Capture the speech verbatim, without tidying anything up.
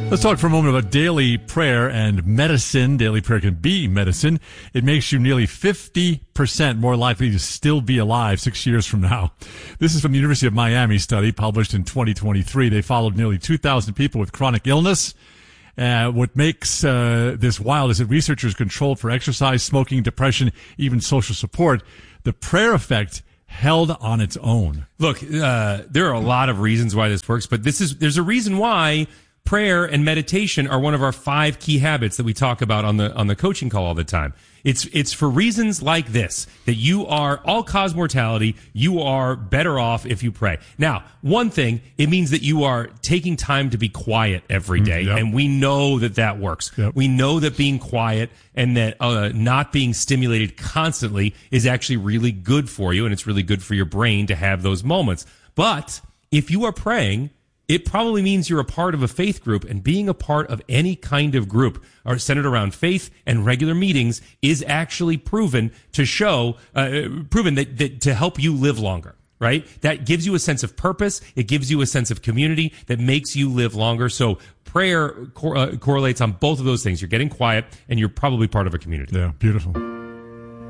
Let's talk for a moment about daily prayer and medicine. Daily prayer can be medicine. It makes you nearly fifty percent more likely to still be alive six years from now. This is from the University of Miami study published in twenty twenty-three. They followed nearly two thousand people with chronic illness. Uh, what makes uh, this wild is that researchers controlled for exercise, smoking, depression, even social support. The prayer effect held on its own. Look, uh, there are a lot of reasons why this works, but this is there's a reason why prayer and meditation are one of our five key habits that we talk about on the on the coaching call all the time. It's it's for reasons like this, that you are all cause mortality, you are better off if you pray. Now, one thing, it means that you are taking time to be quiet every day, yep. and we know that that works. Yep. We know that being quiet and that uh, not being stimulated constantly is actually really good for you, and it's really good for your brain to have those moments. But if you are praying, it probably means you're a part of a faith group, and being a part of any kind of group are centered around faith and regular meetings is actually proven to show, uh, proven that, that to help you live longer, right? That gives you a sense of purpose. It gives you a sense of community that makes you live longer. So prayer cor- uh, correlates on both of those things. You're getting quiet and you're probably part of a community. Yeah, beautiful.